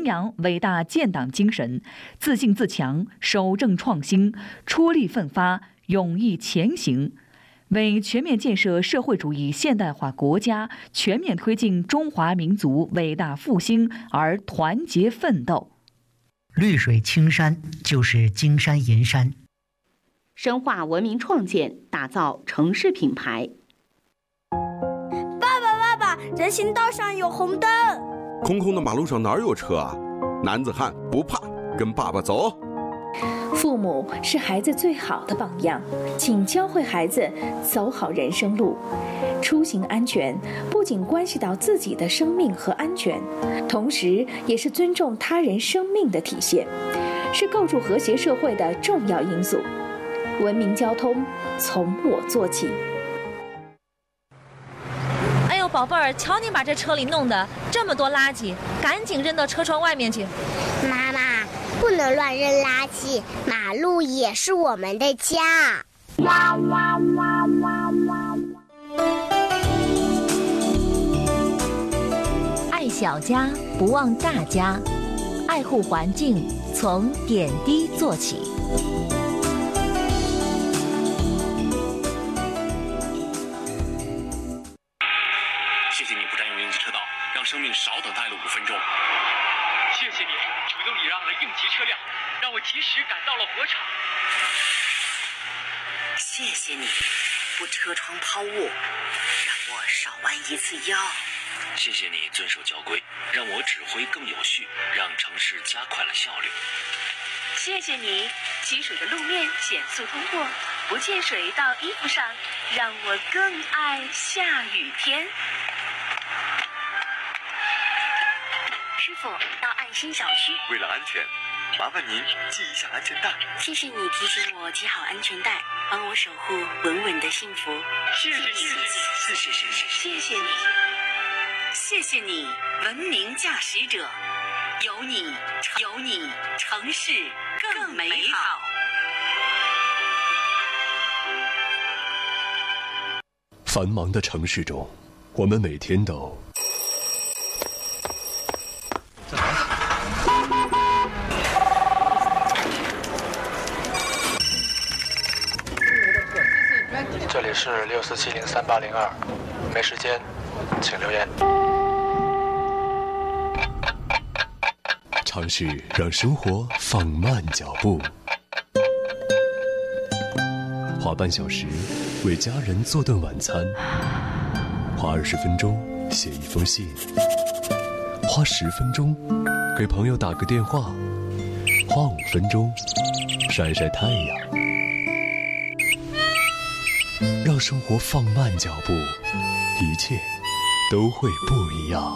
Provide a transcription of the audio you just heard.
弘扬伟大建党精神，自信自强，守正创新，出力奋发，勇毅前行，为全面建设社会主义现代化国家、全面推进中华民族伟大复兴而团结奋斗。 绿水青山就是金山银山， 深化文明创建，打造城市品牌。 爸爸，人行道上有红灯。 空空的马路上哪有车啊？男子汉不怕，跟爸爸走。 父母是孩子最好的榜样，请教会孩子走好人生路。出行安全不仅关系到自己的生命和安全，同时也是尊重他人生命的体现，是构筑和谐社会的重要因素。文明交通从我做起。 哎呦，宝贝儿，瞧你把这车里弄的这么多垃圾，赶紧扔到车窗外面去。 妈妈，不能乱扔垃圾，马路也是我们的家。 爱小家，不忘大家，爱护环境，从点滴做起。 谢谢你不占用应急车道，让生命少等待了5分钟。 谢谢你主动礼让了应急车辆，让我及时赶到了火场。 谢谢你不车窗抛物，让我少弯1次腰。 谢谢你遵守交规，让我指挥更有序，让城市加快了效率。 谢谢你积水的路面减速通过，不溅水到衣服上，让我更爱下雨天。 师傅，到爱心小区。 为了安全，麻烦您系一下安全带。 谢谢你提醒我系好安全带，帮我守护稳稳的幸福。 谢谢你，谢谢你，文明驾驶者，有你，城市更美好。 繁忙的城市中，我们每天都这里是64703802，没时间，请留言。 尝试让生活放慢脚步，花半小时为家人做顿晚餐，花20分钟写一封信，花10分钟给朋友打个电话，花5分钟晒晒太阳。让生活放慢脚步，一切都会不一样。